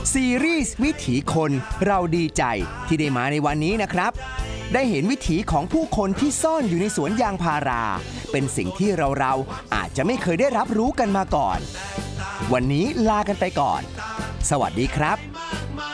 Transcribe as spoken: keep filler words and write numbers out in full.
ซีรีส์วิถีคนเราดีใจที่ได้มาในวันนี้นะครับได้เห็นวิถีของผู้คนที่ซ่อนอยู่ในสวนยางพาราเป็นสิ่งที่เราเราอาจจะไม่เคยได้รับรู้กันมาก่อนวันนี้ลากันไปก่อนสวัสดีครับ